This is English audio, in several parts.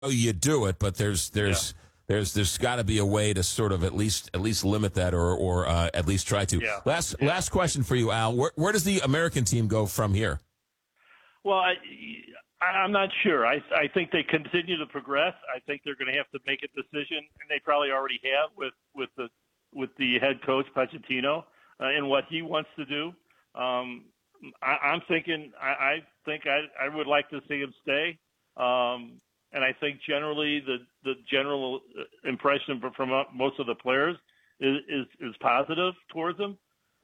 you do it, but there's got to be a way to sort of at least limit that or at least try to. Yeah. Last question for you, Al. Where does the American team go from here? Well, I'm not sure. I think they continue to progress. I think they're going to have to make a decision, and they probably already have with the head coach Pochettino and what he wants to do. I'm thinking. I think I would like to see him stay. And I think generally the general impression from most of the players is positive towards him.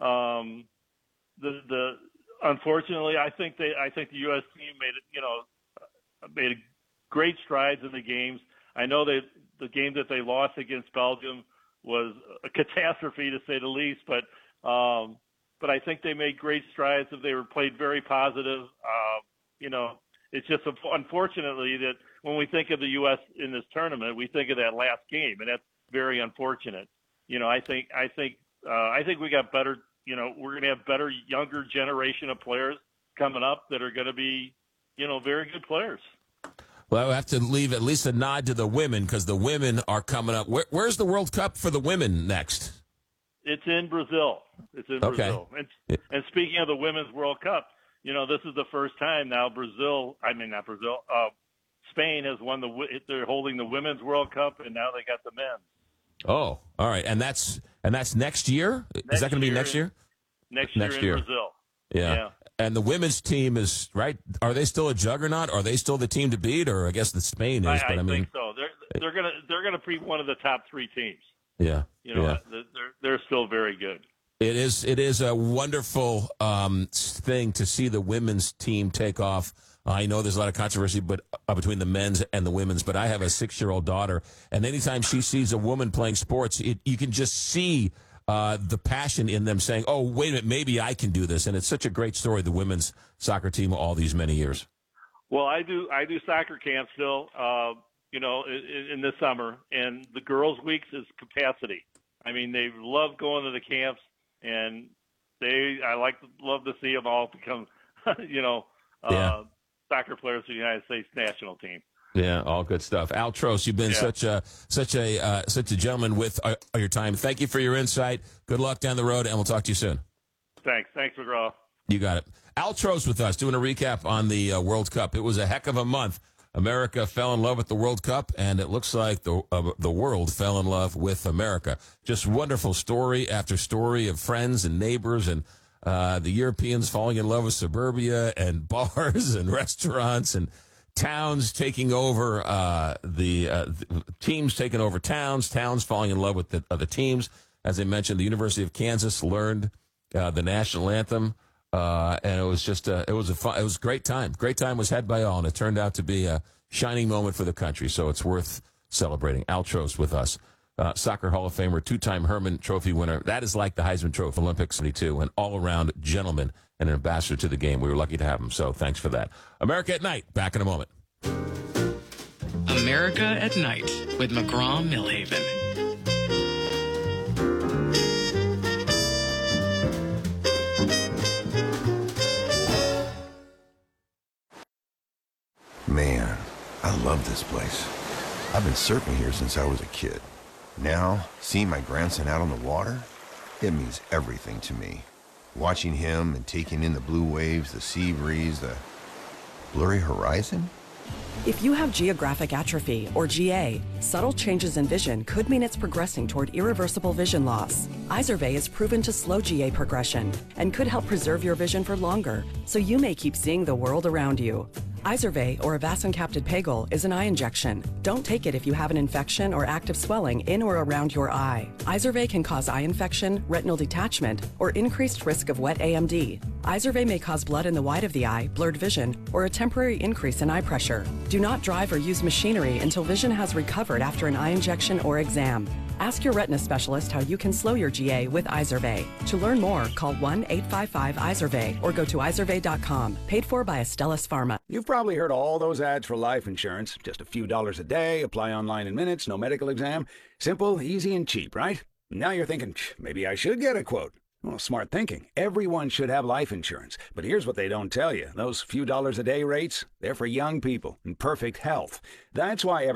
Unfortunately, I think the U.S. team made great strides in the games. I know that the game that they lost against Belgium was a catastrophe to say the least, but I think they made great strides. They were played very positive. It's just unfortunately that when we think of the U.S. in this tournament, we think of that last game, and that's very unfortunate. I think we got better. We're going to have better younger generation of players coming up that are going to be, very good players. Well, I have to leave at least a nod to the women because the women are coming up. Where's the World Cup for the women next? It's in Brazil. Brazil. And speaking of the Women's World Cup, this is the first time now Spain has won they're holding the Women's World Cup, and now they got the men's. Oh, all right. And that's next year? Is that going to be next year? Next year in Brazil. Yeah. And the women's team is, right, are they still a juggernaut? Are they still the team to beat? Or I guess the Spain is. I think so. They're gonna be one of the top three teams. Yeah. They're still very good. It is a wonderful thing to see the women's team take off. I know there's a lot of controversy between the men's and the women's, but I have a 6-year-old daughter, and anytime she sees a woman playing sports, you can just see the passion in them saying, oh, wait a minute, maybe I can do this. And it's such a great story, the women's soccer team all these many years. Well, I do soccer camp still, in the summer, and the girls' weeks is capacity. I mean, they love going to the camps, and I love to see them all become, soccer players for the United States national team. Yeah, all good stuff. Al Trost, you've been such a gentleman with your time. Thank you for your insight. Good luck down the road, and we'll talk to you soon. Thanks, McGraw. You got it. Al Trost with us doing a recap on the World Cup. It was a heck of a month. America fell in love with the World Cup, and it looks like the world fell in love with America. Just wonderful story after story of friends and neighbors and the Europeans falling in love with suburbia and bars and restaurants and towns taking over, the teams taking over towns falling in love with the teams. As I mentioned, the University of Kansas learned the national anthem, and it was just it was a great time. Great time was had by all, and it turned out to be a shining moment for the country. So it's worth celebrating. Al Trost with us. Soccer Hall of Famer, 2-time Hermann Trophy winner. That is like the Heisman Trophy, Olympics 72, an all-around gentleman and an ambassador to the game. We were lucky to have him, so thanks for that. America at Night, back in a moment. America at Night with McGraw-Millhaven. Man, I love this place. I've been surfing here since I was a kid. Now, seeing my grandson out on the water, it means everything to me. Watching him and taking in the blue waves, the sea breeze, the blurry horizon. If you have geographic atrophy, or GA, subtle changes in vision could mean it's progressing toward irreversible vision loss. Izervay is proven to slow GA progression and could help preserve your vision for longer, so you may keep seeing the world around you. Izervay, or avacincaptad pegol, is an eye injection. Don't take it if you have an infection or active swelling in or around your eye. Izervay can cause eye infection, retinal detachment, or increased risk of wet AMD. Izervay may cause blood in the white of the eye, blurred vision, or a temporary increase in eye pressure. Do not drive or use machinery until vision has recovered after an eye injection or exam. Ask your retina specialist how you can slow your GA with Izervay. To learn more, call 1-855-IZERVAY or go to izervay.com. Paid for by Astellas Pharma. You've probably heard all those ads for life insurance. Just a few dollars a day, apply online in minutes, no medical exam. Simple, easy, and cheap, right? Now you're thinking, maybe I should get a quote. Well, smart thinking. Everyone should have life insurance. But here's what they don't tell you. Those few dollars a day rates, they're for young people in perfect health. That's why